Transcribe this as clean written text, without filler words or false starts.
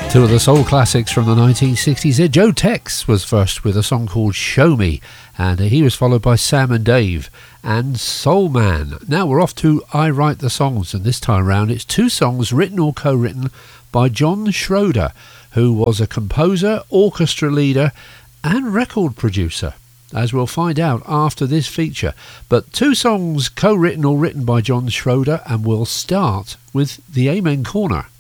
Two of the soul classics from the 1960s. Joe Tex was first with a song called Show Me, and he was followed by Sam and Dave and Soul Man. Now we're off to I Write the Songs, and this time round it's two songs written or co-written by John Schroeder, who was a composer, orchestra leader and record producer, as we'll find out after this feature. But two songs co-written or written by John Schroeder, and we'll start with the Amen Corner.